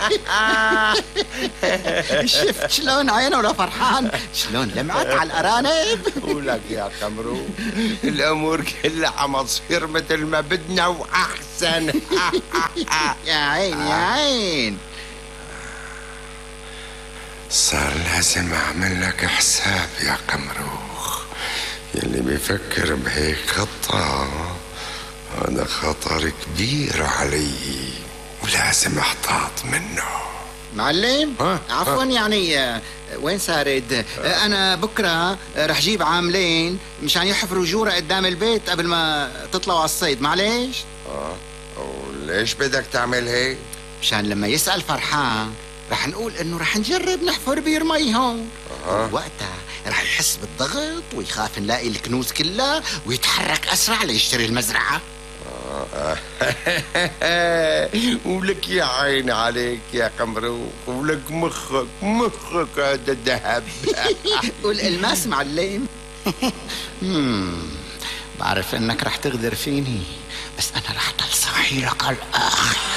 شفت شلون عينه لفرحان، شلون لمعت على الأرانب. ولك يا قمرو الأمور كلها عم تصير مثل ما بدنا وأحسن. يا عين يا عين. صار لازم أعمل لك حساب يا قمروخ. يلي بيفكر بهيك خطة هذا خطر كبير علي ولازم احتاط منه. معلم عفوا يعني وين سارد؟ انا بكره رح جيب عاملين مشان يحفروا جوره قدام البيت قبل ما تطلعوا على الصيد. معليش. وليش بدك تعمل هيك؟ مشان لما يسأل فرحان رح نقول انه رح نجرب نحفر بير مي هون. وقتها رح يحس بالضغط ويخاف نلاقي الكنوز كلها ويتحرك اسرع ليشتري المزرعه. ولك يا عين عليك يا قمرو، ولك مخك هذا الذهب. والالماس معلم. بعرف انك رح تغدر فيني بس انا رح ضل صاحي لك على الاخر.